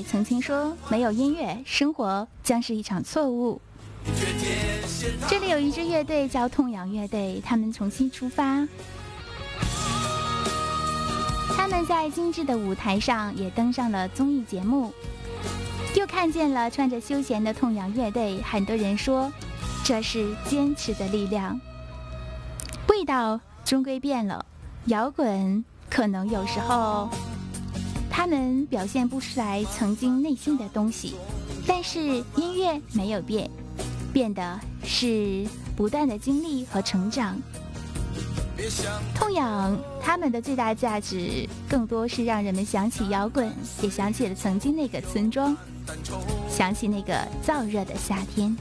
曾经说，没有音乐，生活将是一场错误。这里有一支乐队叫痛仰乐队，他们重新出发。他们在精致的舞台上也登上了综艺节目，又看见了穿着休闲的痛仰乐队。很多人说，这是坚持的力量。味道终归变了，摇滚可能有时候他们表现不出来曾经内心的东西，但是音乐没有变，变的是不断的经历和成长。痛仰他们的最大价值更多是让人们想起摇滚，也想起了曾经那个村庄，想起那个燥热的夏天。